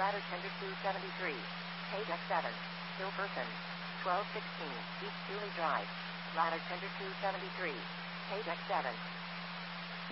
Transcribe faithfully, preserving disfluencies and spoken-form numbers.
Ladder Tender two seventy-three. Page X seven. Hillperson. twelve sixteen. East Dooley Drive. Ladder Tender two seventy-three. Page X seven.